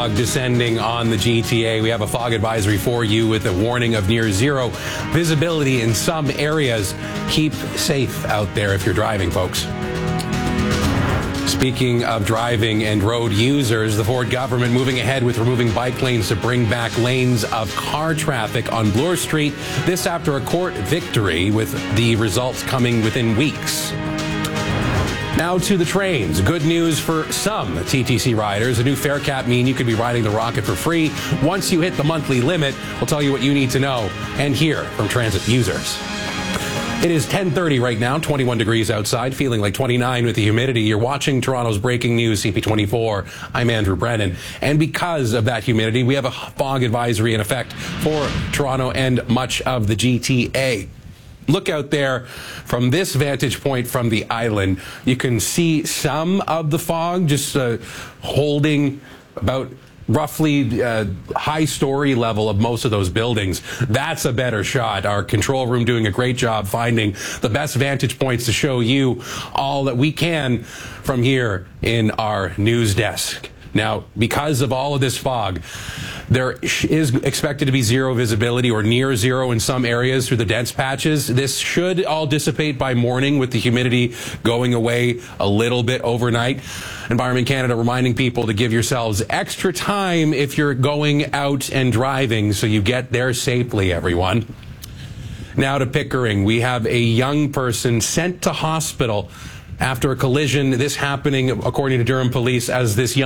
fog descending on the GTA. We have a fog advisory for you with a warning of near zero visibility in some areas. Keep safe out there if you're driving, folks. Speaking of driving and road users, the Ford government moving ahead with removing bike lanes to bring back lanes of car traffic on Bloor Street. This after a court victory, with the results coming within weeks. Now to the trains. Good news for some TTC riders. A new fare cap means you could be riding the Rocket for free. Once you hit the monthly limit, we'll tell you what you need to know and hear from transit users. It is 10:30 right now, 21 degrees outside, feeling like 29 with the humidity. You're watching Toronto's breaking news, CP24. I'm Andrew Brennan. And because of that humidity, we have a fog advisory in effect for Toronto and much of the GTA. Look out there from this vantage point from the island. You can see some of the fog just holding about roughly high story level of most of those buildings. That's a better shot. Our control room doing a great job finding the best vantage points to show you all that we can from here in our news desk. Now, because of all of this fog, there is expected to be zero visibility or near zero in some areas through the dense patches. This should all dissipate by morning with the humidity going away a little bit overnight. Environment Canada reminding people to give yourselves extra time if you're going out and driving so you get there safely, everyone. Now to Pickering. We have a young person sent to hospital after a collision. This happening, according to Durham Police, as this young